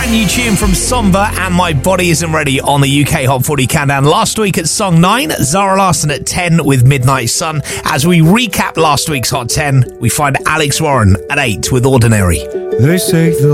brand new tune from Somber and My Body Isn't Ready on the UK Hot 40 Countdown. Last week at song 9, Zara Larsson at 10 with Midnight Sun. As we recap last week's Hot 10, we find Alex Warren at 8 with Ordinary. They say the